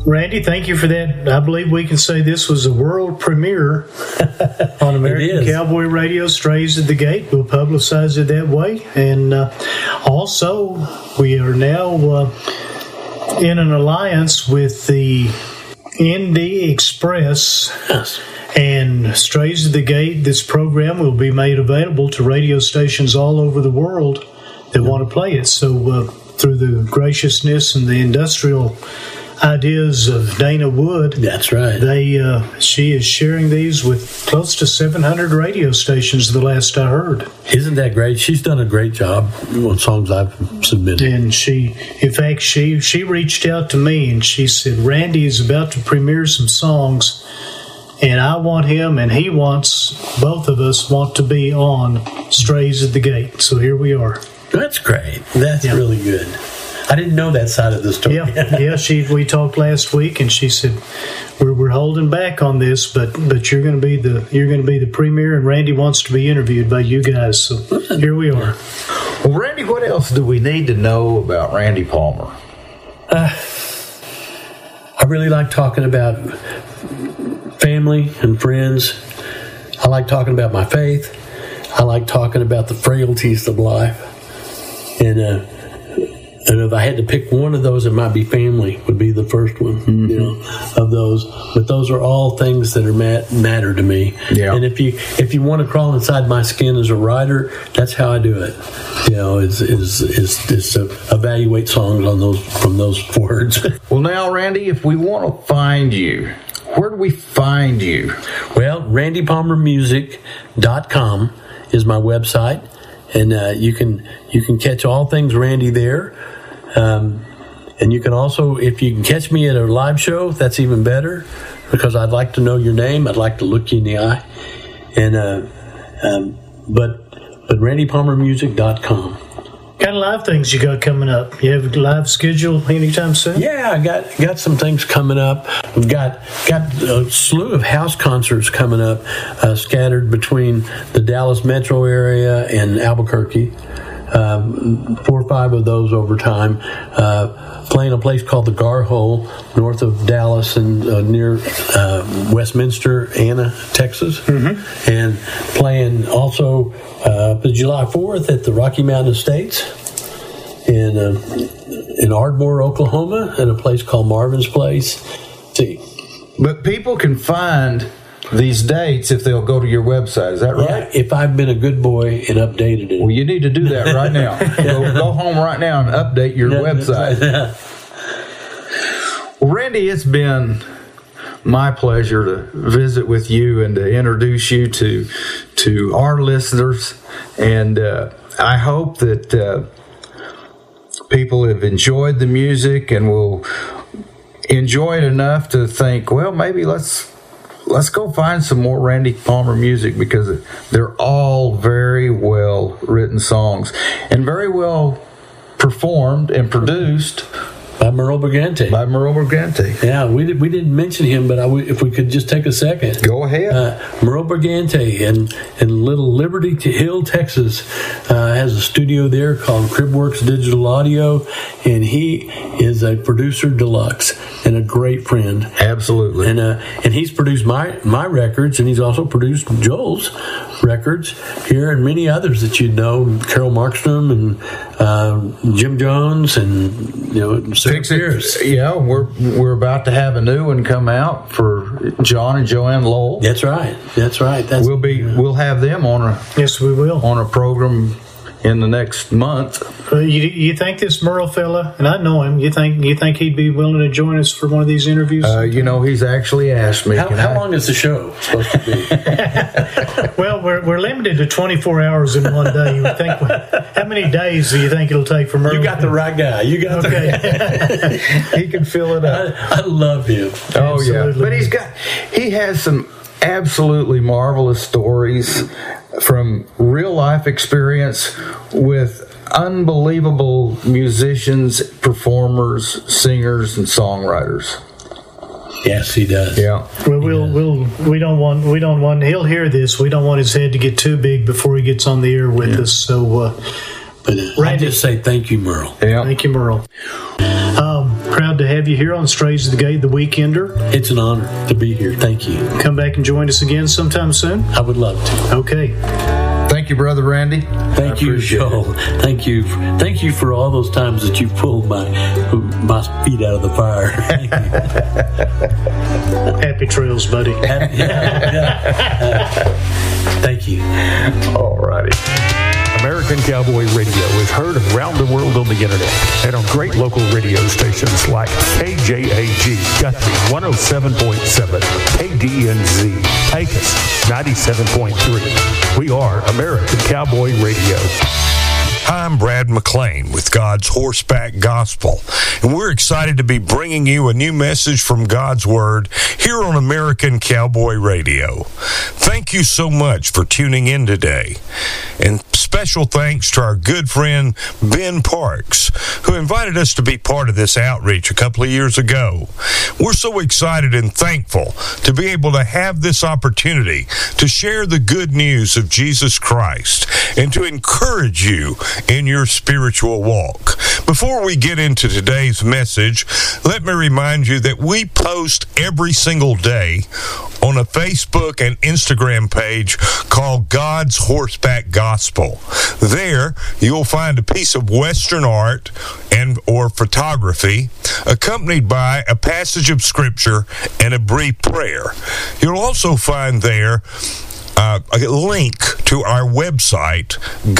Randy, thank you for that. I believe we can say this was a world premiere on American Cowboy Radio, Strays at the Gate. We'll publicize it that way. And also, we are now in an alliance with the Indie Express. Yes. And Strays at the Gate, this program will be made available to radio stations all over the world that want to play it. So through the graciousness and the industrial ideas of Dana Wood, that's right. She is sharing these with close to 700 radio stations. The last I heard. Isn't that great? She's done a great job on songs I've submitted. And she reached out to me and she said, "Randy is about to premiere some songs, and I want him, and he wants both of us want to be on Strays at the Gate." So here we are. That's great. That's really good. I didn't know that side of the story. Yeah. We talked last week, and she said we're holding back on this, but you're going to be the premier, and Randy wants to be interviewed by you guys. So here we are. Well, Randy, what else do we need to know about Randy Palmer? I really like talking about family and friends. I like talking about my faith. I like talking about the frailties of life, and if I had to pick one of those, it might be family would be the first one, of those. But those are all things that are matter to me. Yeah. And if you want to crawl inside my skin as a writer, that's how I do it. Is evaluate songs on from those words. Well, now, Randy, if we want to find you, where do we find you? Well, RandyPalmerMusic.com is my website, and you can catch all things Randy there. And you can also, if you can catch me at a live show, that's even better, because I'd like to know your name. I'd like to look you in the eye. And but RandyPalmerMusic.com. What kind of live things you got coming up? You have a live schedule anytime soon? Yeah, I got some things coming up. We've got a slew of house concerts coming up, scattered between the Dallas metro area and Albuquerque. 4 or 5 of those over time. Playing a place called the Gar Hole, north of Dallas and near Westminster, Anna, Texas. Mm-hmm. And playing also July 4th at the Rocky Mountain Estates in Ardmore, Oklahoma, at a place called Marvin's Place. See, but people can find these dates if they'll go to your website. Is that right? Yeah, if I've been a good boy and updated it. Well, you need to do that right now. Go home right now and update your website. Well, Randy, it's been my pleasure to visit with you and to introduce you to our listeners. And I hope that people have enjoyed the music and will enjoy it enough to think, well, maybe let's go find some more Randy Palmer music, because they're all very well written songs and very well performed and produced by Merle Brigante. Yeah, we didn't mention him, but if we could just take a second. Go ahead. Merle Brigante in Little Liberty Hill, Texas, has a studio there called Cribworks Digital Audio, and he is a producer deluxe and a great friend. Absolutely. And he's produced my records, and he's also produced Joel's records here and many others that you'd know, Carol Markstrom and Jim Jones and Fix It. Yeah, we're about to have a new one come out for John and Joanne Lowell. That's right. We'll have them on yes, we will, on a program in the next month. You think this Merle fella, and I know him, you think he'd be willing to join us for one of these interviews? He's actually asked me. How long is the show supposed to be? Well, we're limited to 24 hours in one day. How many days do you think it'll take for Merle? You got the right guy. He can fill it up. I love him. Oh, absolutely. Yeah. But he has some absolutely marvelous stories from real life experience with unbelievable musicians, performers, singers, and songwriters. Yes, he does. Yeah. Well, we don't want. He'll hear this. We don't want his head to get too big before he gets on the air with us. So, I just say thank you, Merle. Yeah. Thank you, Merle. Proud to have have you here on Strays of the Gate, The Weekender. It's an honor to be here. Thank you. Come back and join us again sometime soon. I would love to. Okay. Thank you, Brother Randy. Thank you, Joel. Thank you. Thank you for all those times that you pulled my feet out of the fire. Happy trails, buddy. Thank you. All righty. American Cowboy Radio is heard around the world on the internet and on great local radio stations like KJAG, Guthrie 107.7, KDNZ, Pecos 97.3. We are American Cowboy Radio. Hi, I'm Brad McClain with God's Horseback Gospel, and we're excited to be bringing you a new message from God's Word here on American Cowboy Radio. Thank you so much for tuning in today, and special thanks to our good friend Ben Parks, who invited us to be part of this outreach a couple of years ago. We're so excited and thankful to be able to have this opportunity to share the good news of Jesus Christ and to encourage you in your spiritual walk. Before we get into today's message, let me remind you that we post every single day on a Facebook and Instagram page called God's Horseback Gospel. There, you'll find a piece of Western art and or photography accompanied by a passage of Scripture and a brief prayer. You'll also find there a link to our website,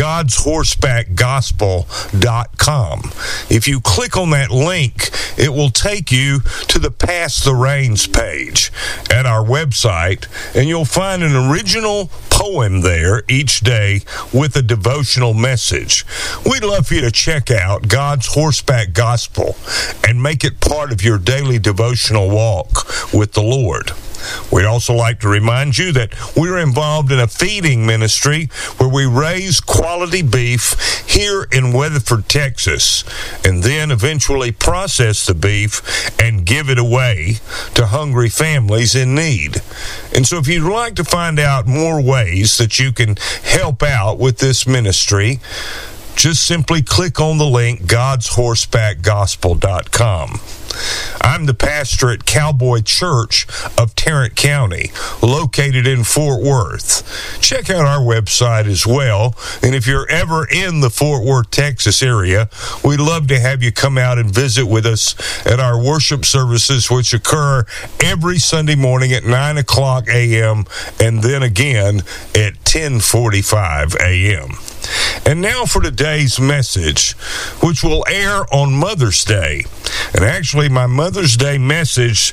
godshorsebackgospel.com. If you click on that link, it will take you to the Past the Reins page at our website, and you'll find an original poem there each day with a devotional message. We'd love for you to check out God's Horseback Gospel and make it part of your daily devotional walk with the Lord. We'd also like to remind you that we're involved in a feeding ministry where we raise quality beef here in Weatherford, Texas, and then eventually process the beef and give it away to hungry families in need. And so if you'd like to find out more ways that you can help out with this ministry, just simply click on the link, godshorsebackgospel.com. I'm the pastor at Cowboy Church of Tarrant County, located in Fort Worth. Check out our website as well, and if you're ever in the Fort Worth, Texas area, we'd love to have you come out and visit with us at our worship services, which occur every Sunday morning at 9 o'clock a.m. and then again at 10:45 a.m. And now for today's message, which will air on Mother's Day. And actually, my Mother's Day message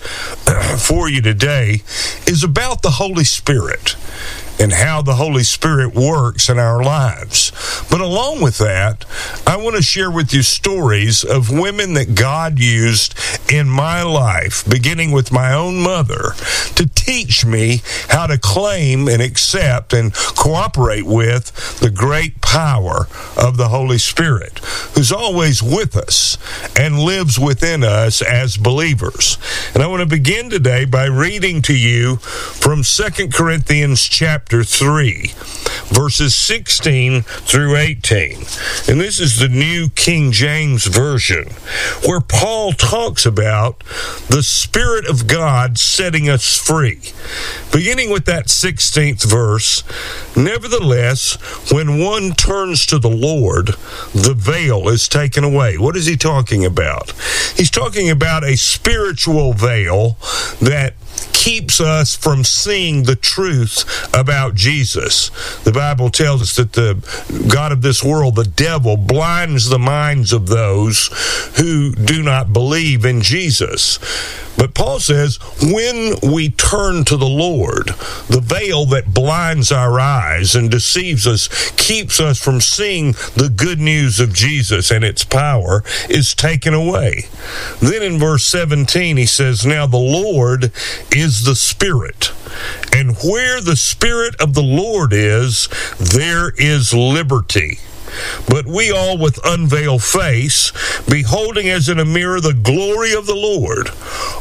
for you today is about the Holy Spirit and how the Holy Spirit works in our lives. But along with that, I want to share with you stories of women that God used in my life, beginning with my own mother, to teach me how to claim and accept and cooperate with the great power of the Holy Spirit, who's always with us and lives within us as believers. And I want to begin today by reading to you from 2 Corinthians chapter 3, verses 16 through 18. And this is the New King James Version, where Paul talks about the Spirit of God setting us free. Beginning with that 16th verse, nevertheless, when one turns to the Lord, the veil is taken away. What is he talking about? He's talking about a spiritual veil that keeps us from seeing the truth about Jesus. The Bible tells us that the God of this world, the devil, blinds the minds of those who do not believe in Jesus. But Paul says, when we turn to the Lord, the veil that blinds our eyes and deceives us, keeps us from seeing the good news of Jesus and its power, is taken away. Then in verse 17 he says, now the Lord is the Spirit, and where the Spirit of the Lord is, there is liberty. But we all with unveiled face, beholding as in a mirror the glory of the Lord,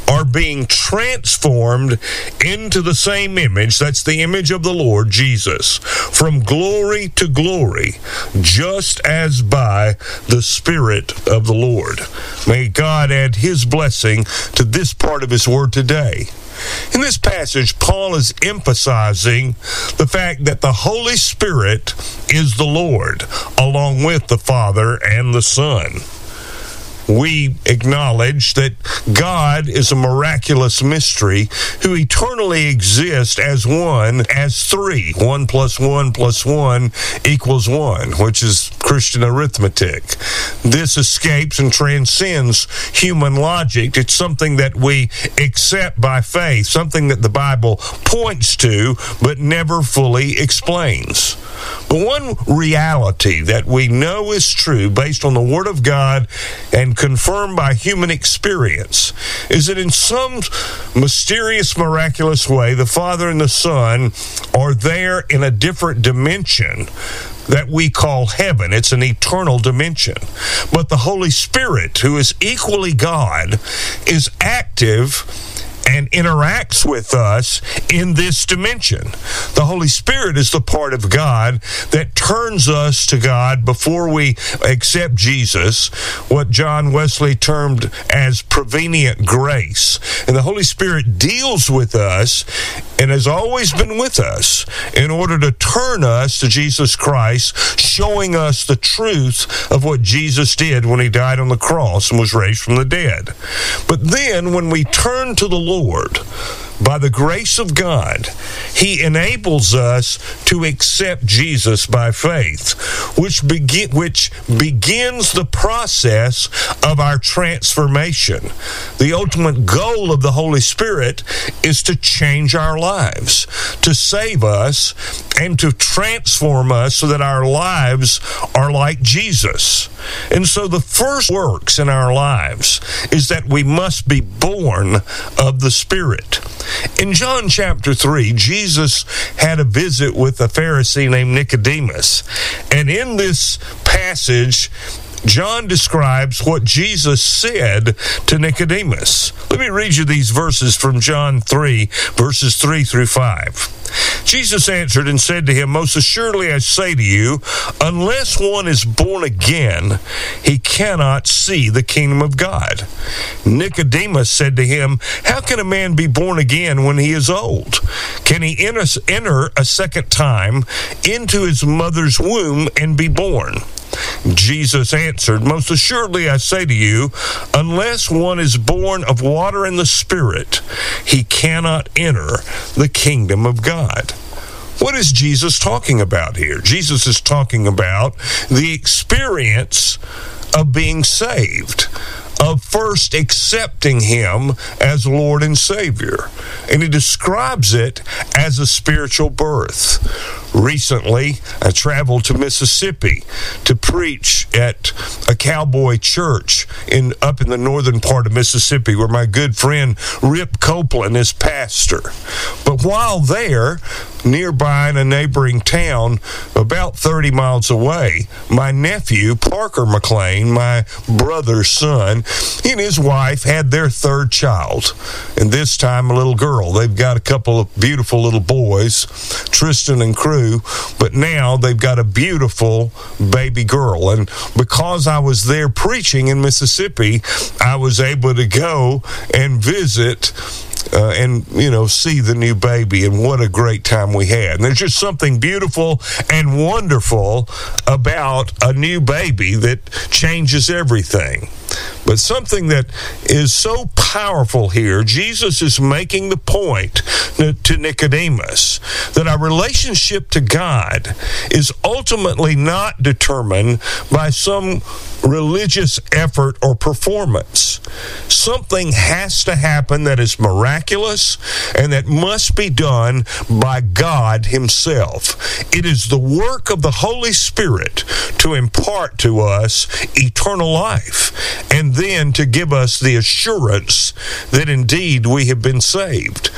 are being transformed into the same image. That's the image of the Lord Jesus, from glory to glory, just as by the Spirit of the Lord. May God add his blessing to this part of his word today. In this passage, Paul is emphasizing the fact that the Holy Spirit is the Lord, along with the Father and the Son. We acknowledge that God is a miraculous mystery who eternally exists as one, as three. 1 + 1 + 1 = 1, which is Christian arithmetic. This escapes and transcends human logic. It's something that we accept by faith, something that the Bible points to but never fully explains. But one reality that we know is true based on the Word of God and confirmed by human experience is that in some mysterious, miraculous way, the Father and the Son are there in a different dimension that we call heaven. It's an eternal dimension. But the Holy Spirit, who is equally God, is active and interacts with us in this dimension. The Holy Spirit is the part of God that turns us to God before we accept Jesus, what John Wesley termed as prevenient grace. And the Holy Spirit deals with us and has always been with us in order to turn us to Jesus Christ, showing us the truth of what Jesus did when he died on the cross and was raised from the dead. But then when we turn to the Lord, by the grace of God, he enables us to accept Jesus by faith, which begins the process of our transformation. The ultimate goal of the Holy Spirit is to change our lives, to save us, and to transform us so that our lives are like Jesus. And so the first works in our lives is that we must be born of the Spirit. In John chapter 3, Jesus had a visit with a Pharisee named Nicodemus. And in this passage, John describes what Jesus said to Nicodemus. Let me read you these verses from John 3, verses 3 through 5. Jesus answered and said to him, "Most assuredly I say to you, unless one is born again, he cannot see the kingdom of God." Nicodemus said to him, "How can a man be born again when he is old? Can he enter a second time into his mother's womb and be born?" Jesus answered, "Most assuredly I say to you, unless one is born of water and the Spirit, he cannot enter the kingdom of God." What is Jesus talking about here? Jesus is talking about the experience of being saved, of first accepting him as Lord and Savior. And he describes it as a spiritual birth. Recently, I traveled to Mississippi to preach at a cowboy church up in the northern part of Mississippi, where my good friend Rip Copeland is pastor. But while there, nearby in a neighboring town, about 30 miles away, my nephew, Parker McLean, my brother's son, he and his wife had their third child, and this time a little girl. They've got a couple of beautiful little boys, Tristan and Crew, but now they've got a beautiful baby girl. And because I was there preaching in Mississippi, I was able to go and visit and see the new baby, and what a great time we had. And there's just something beautiful and wonderful about a new baby that changes everything. But something that is so powerful here, Jesus is making the point to Nicodemus that our relationship to God is ultimately not determined by some religious effort or performance. Something has to happen that is miraculous and that must be done by God himself. It is the work of the Holy Spirit to impart to us eternal life, and then to give us the assurance that indeed we have been saved.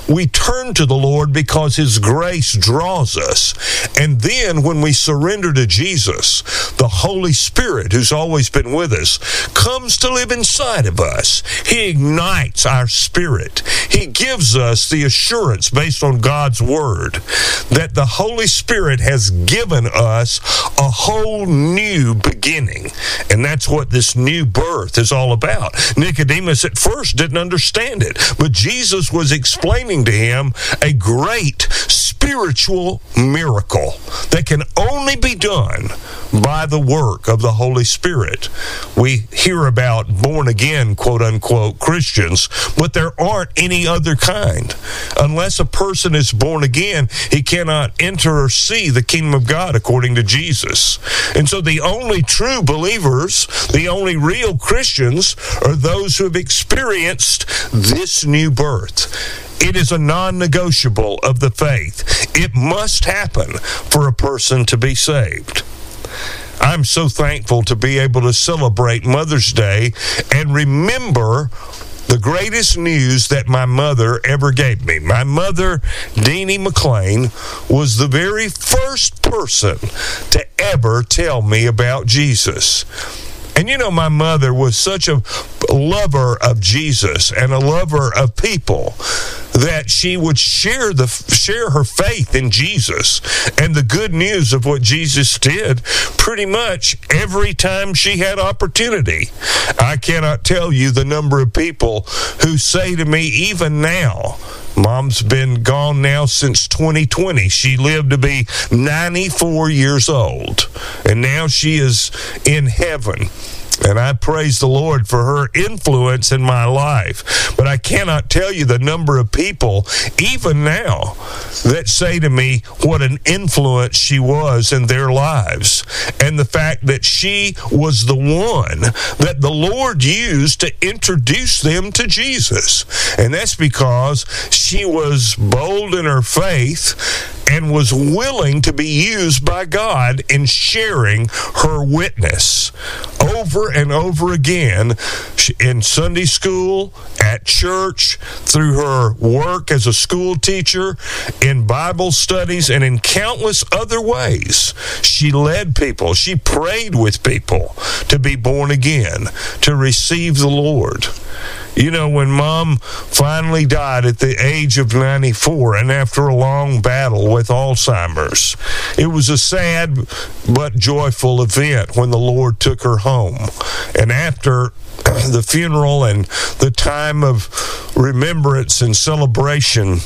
we turn to the Lord because His grace draws us. And then when we surrender to Jesus, the Holy Spirit, who's always been with us, comes to live inside of us. He ignites our spirit. He gives us the assurance based on God's Word that the Holy Spirit has given us a whole new beginning. And that's what this new birth is all about. Nicodemus at first didn't understand it, but Jesus was explaining to him a great spiritual miracle that can only be done by the work of the Holy Spirit. We hear about born again, quote unquote, Christians, but there aren't any other kind. Unless a person is born again, he cannot enter or see the kingdom of God according to Jesus. And so the only true believers, the only real Christians, are those who have experienced this new birth. It is a non-negotiable of the faith. It must happen for a person to be saved. I'm so thankful to be able to celebrate Mother's Day and remember the greatest news that my mother ever gave me. My mother, Deanie McLean, was the very first person to ever tell me about Jesus. And you know, my mother was such a lover of Jesus and a lover of people that she would share her faith in Jesus and the good news of what Jesus did pretty much every time she had opportunity. I cannot tell you the number of people who say to me, even now, Mom's been gone now since 2020. She lived to be 94 years old, and now she is in heaven. And I praise the Lord for her influence in my life. But I cannot tell you the number of people, even now, that say to me what an influence she was in their lives. And the fact that she was the one that the Lord used to introduce them to Jesus. And that's because she was bold in her faith and was willing to be used by God in sharing her witness over and over again in Sunday school, at church, through her work as a school teacher, in Bible studies, and in countless other ways. She led people. She prayed with people to be born again, to receive the Lord. You know, when Mom finally died at the age of 94 and after a long battle with Alzheimer's, it was a sad but joyful event when the Lord took her home. And after the funeral and the time of remembrance and celebration,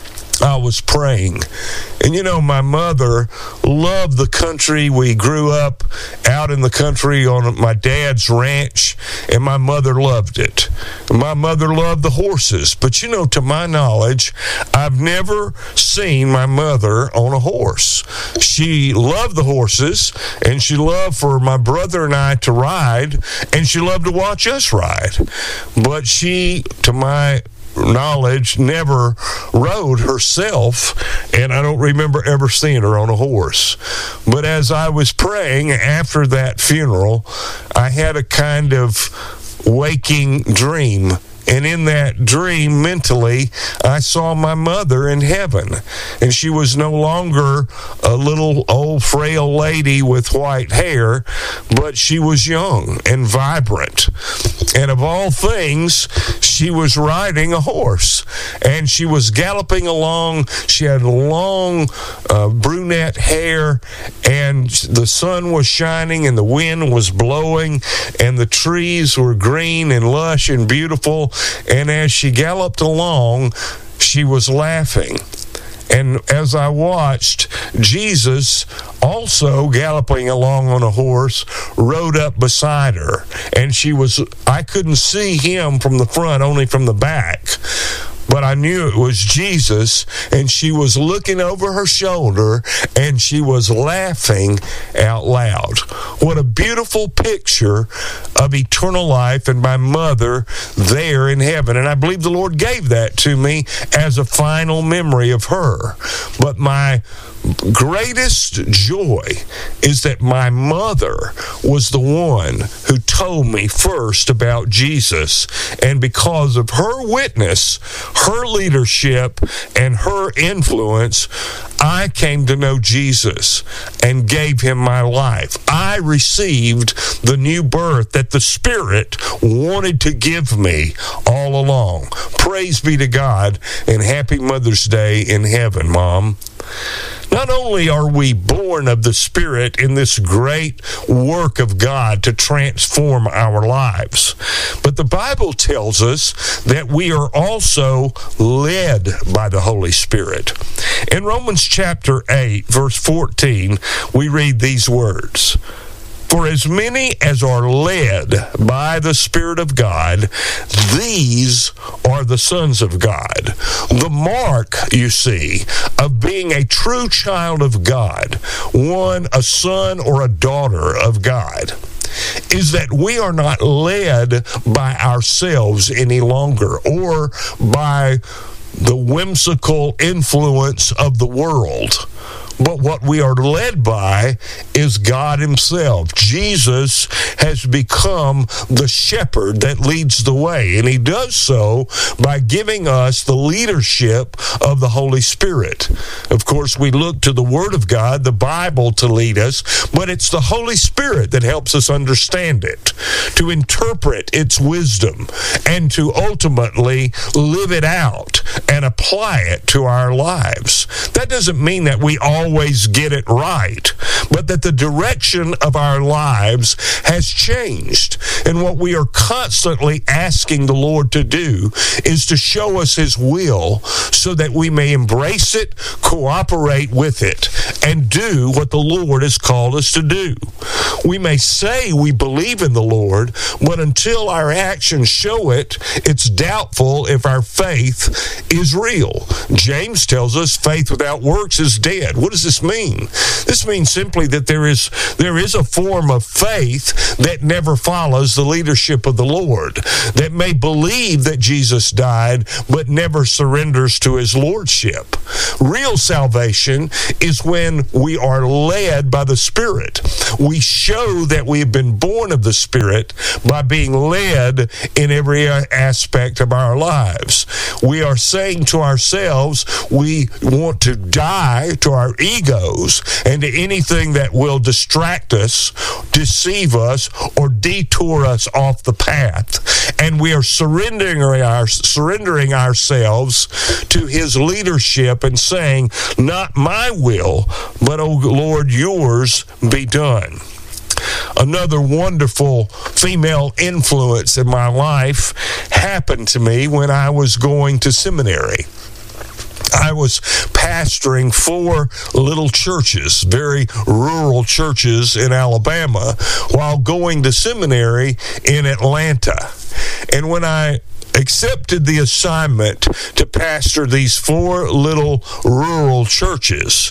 I was praying. And you know, my mother loved the country. We grew up out in the country on my dad's ranch, and my mother loved it. My mother loved the horses. But you know, to my knowledge, I've never seen my mother on a horse. She loved the horses, and she loved for my brother and I to ride, and she loved to watch us ride. But she, to my knowledge, never rode herself, and I don't remember ever seeing her on a horse. But as I was praying after that funeral, I had a kind of waking dream. And in that dream, mentally, I saw my mother in heaven. And she was no longer a little old frail lady with white hair, but she was young and vibrant. And of all things, she was riding a horse. And she was galloping along. She had long brunette hair, and the sun was shining, and the wind was blowing, and the trees were green and lush and beautiful. And as she galloped along, she was laughing. And as I watched, Jesus, also galloping along on a horse, rode up beside her. And I couldn't see him from the front, only from the back. But I knew it was Jesus, and she was looking over her shoulder, and she was laughing out loud. What a beautiful picture of eternal life and my mother there in heaven. And I believe the Lord gave that to me as a final memory of her. But my greatest joy is that my mother was the one who told me first about Jesus, and because of her witness, her leadership and her influence, I came to know Jesus and gave him my life. I received the new birth that the Spirit wanted to give me all along. Praise be to God, and happy Mother's Day in heaven, Mom. Not only are we born of the Spirit in this great work of God to transform our lives, but the Bible tells us that we are also led by the Holy Spirit. In Romans chapter 8, verse 14, we read these words: "For as many as are led by the Spirit of God, these are the sons of God." The mark, you see, of being a true child of God, a son or a daughter of God, is that we are not led by ourselves any longer or by the whimsical influence of the world. But what we are led by is God himself. Jesus has become the shepherd that leads the way, and he does so by giving us the leadership of the Holy Spirit. Of course, we look to the Word of God, the Bible, to lead us, but it's the Holy Spirit that helps us understand it, to interpret its wisdom, and to ultimately live it out and apply it to our lives. That doesn't mean that we always get it right, but that the direction of our lives has changed. And what we are constantly asking the Lord to do is to show us his will so that we may embrace it, cooperate with it, and do what the Lord has called us to do. We may say we believe in the Lord, but until our actions show it, it's doubtful if our faith is real. James tells us faith without works is dead. What does this mean? This means simply that there is a form of faith that never follows the leadership of the Lord, that may believe that Jesus died, but never surrenders to his lordship. Real salvation is when we are led by the Spirit. We show that we have been born of the Spirit by being led in every aspect of our lives. We are saying to ourselves, we want to die to our egos and to anything that will distract us, deceive us, or detour us off the path. And we are surrendering ourselves to his leadership and saying, not my will, but, oh Lord, yours be done. Another wonderful female influence in my life happened to me when I was going to seminary. I was pastoring 4 little churches, very rural churches in Alabama, while going to seminary in Atlanta. And when I accepted the assignment to pastor these 4 little rural churches,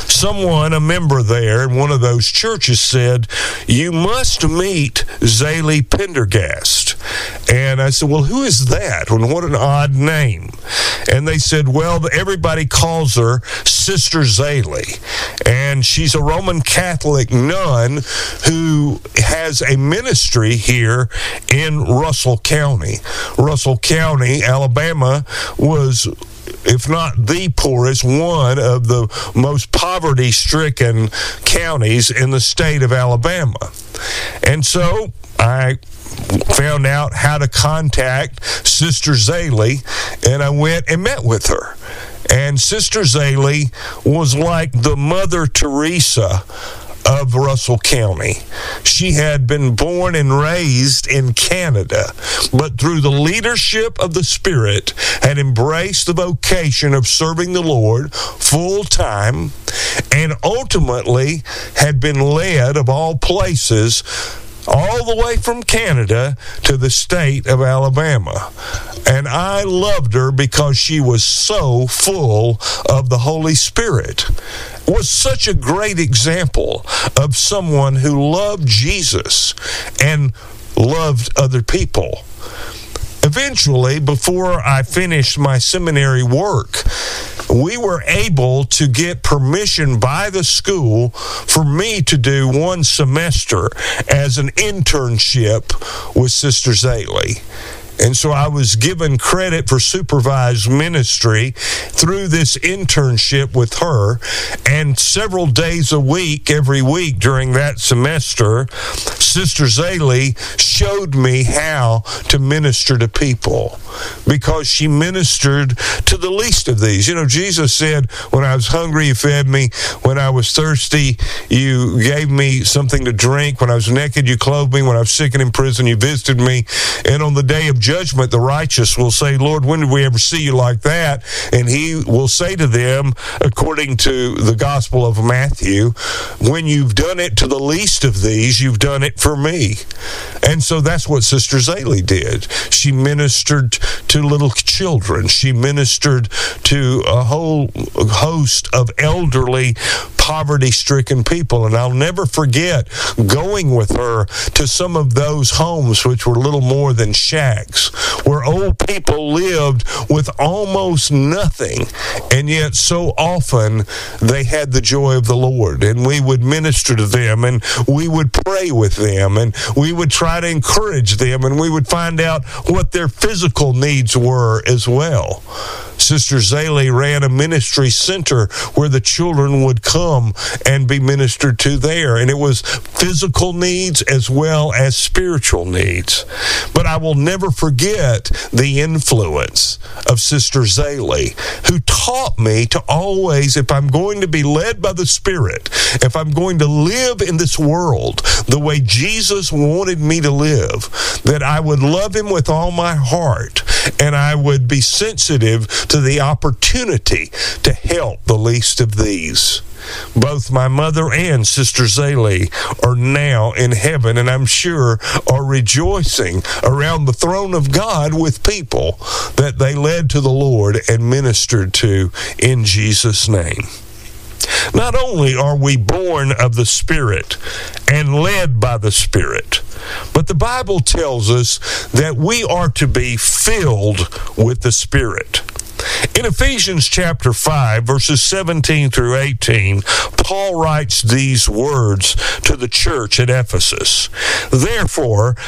a member there in one of those churches said, "You must meet Zaley Pendergast." And I said, "Well, who is that? And what an odd name." And they said, "Well, everybody calls her Sister Zaley. And she's a Roman Catholic nun who has a ministry here in Russell County." Russell County, Alabama, was, if not the poorest, one of the most poverty-stricken counties in the state of Alabama. And so I found out how to contact Sister Zaley, and I went and met with her. And Sister Zaley was like the Mother Teresa of Russell County. She had been born and raised in Canada, but through the leadership of the Spirit had embraced the vocation of serving the Lord full time, and ultimately had been led, of all places, all the way from Canada to the state of Alabama. And I loved her because she was so full of the Holy Spirit. Was such a great example of someone who loved Jesus and loved other people. Eventually, before I finished my seminary work, we were able to get permission by the school for me to do 1 semester as an internship with Sister Zaley. And so I was given credit for supervised ministry through this internship with her. And several days a week, every week during that semester, Sister Zaley showed me how to minister to people, because she ministered to the least of these. You know, Jesus said, when I was hungry, you fed me. When I was thirsty, you gave me something to drink. When I was naked, you clothed me. When I was sick and in prison, you visited me. And on the day of judgment, the righteous will say, Lord, when did we ever see you like that? And he will say to them, according to the Gospel of Matthew, when you've done it to the least of these, you've done it for me. And so that's what Sister Zaley did. She ministered to little children. She ministered to a whole host of elderly, poverty-stricken people. And I'll never forget going with her to some of those homes, which were little more than shacks, where old people lived with almost nothing, and yet so often they had the joy of the Lord. And we would minister to them, and we would pray with them, and we would try to encourage them, and we would find out what their physical needs were as well. Sister Zaley ran a ministry center where the children would come and be ministered to there. And it was physical needs as well as spiritual needs. But I will never forget the influence of Sister Zaley, who taught me to always, if I'm going to be led by the Spirit, if I'm going to live in this world the way Jesus wanted me to live, that I would love him with all my heart, and I would be sensitive to the opportunity to help the least of these. Both my mother and Sister Zaley are now in heaven, and I'm sure are rejoicing around the throne of God with people that they led to the Lord and ministered to in Jesus' name. Not only are we born of the Spirit and led by the Spirit, but the Bible tells us that we are to be filled with the Spirit. In Ephesians chapter 5, verses 17 through 18, Paul writes these words to the church at Ephesus. Therefore,